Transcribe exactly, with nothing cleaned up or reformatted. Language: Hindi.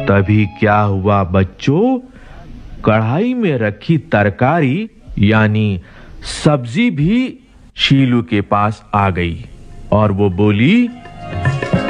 तभी क्या हुआ बच्चों, कढ़ाई में रखी तरकारी यानी सब्जी भी शीलू के पास आ गई और वो बोली,